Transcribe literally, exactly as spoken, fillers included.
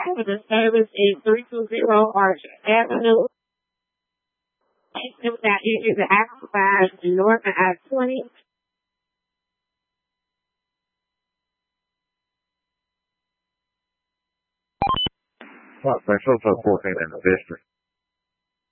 for the service is three two zero Arch Avenue. That is the Apple five North of I twenty. What, Central fourteen in the district?